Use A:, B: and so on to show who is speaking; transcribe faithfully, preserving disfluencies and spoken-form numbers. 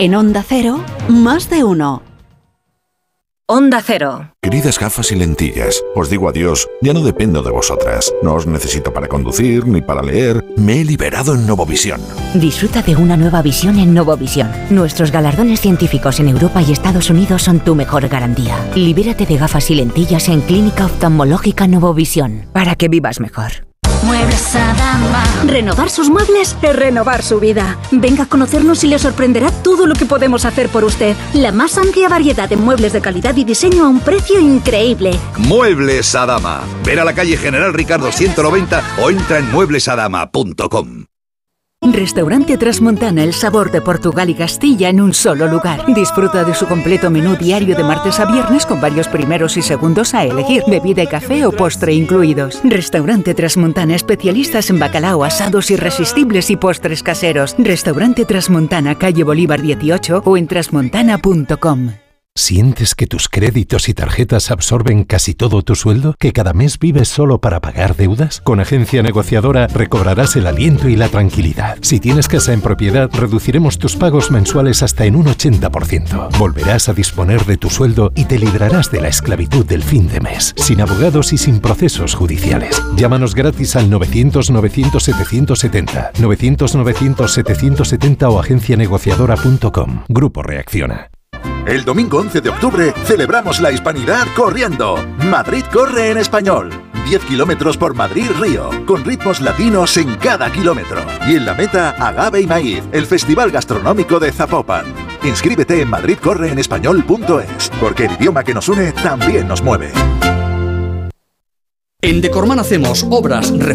A: En Onda Cero, más de uno.
B: Onda Cero.
C: Queridas gafas y lentillas, os digo adiós, ya no dependo de vosotras. No os necesito para conducir ni para leer. Me he liberado en Novovisión.
D: Disfruta de una nueva visión en Novovisión. Nuestros galardones científicos en Europa y Estados Unidos son tu mejor garantía. Libérate de gafas y lentillas en Clínica Oftalmológica Novovisión, para que vivas mejor.
E: Muebles Adama. Renovar sus muebles es renovar su vida. Venga a conocernos y le sorprenderá todo lo que podemos hacer por usted. La más amplia variedad de muebles de calidad y diseño a un precio increíble.
F: Muebles Adama. Ver a la calle General Ricardo ciento noventa o entra en muebles adama punto com.
G: Restaurante Trasmontana, el sabor de Portugal y Castilla en un solo lugar. Disfruta de su completo menú diario de martes a viernes con varios primeros y segundos a elegir, bebida y café o postre incluidos. Restaurante Trasmontana, especialistas en bacalao, asados irresistibles y postres caseros. Restaurante Trasmontana, calle Bolívar dieciocho o en trasmontana punto com.
H: ¿Sientes que tus créditos y tarjetas absorben casi todo tu sueldo? ¿Que cada mes vives solo para pagar deudas? Con Agencia Negociadora recobrarás el aliento y la tranquilidad. Si tienes casa en propiedad, reduciremos tus pagos mensuales hasta en un ochenta por ciento. Volverás a disponer de tu sueldo y te librarás de la esclavitud del fin de mes, sin abogados y sin procesos judiciales. Llámanos gratis al novecientos novecientos setecientos setenta, novecientos novecientos setecientos setenta o agencia negociadora punto com. Grupo Reacciona.
I: El domingo once de octubre celebramos la hispanidad corriendo. Madrid corre en español. diez kilómetros por Madrid-Río, con ritmos latinos en cada kilómetro. Y en la meta, Agave y Maíz, el festival gastronómico de Zapopan. Inscríbete en madrid corre en español punto es, porque el idioma que nos une también nos mueve.
J: En Decorman hacemos obras,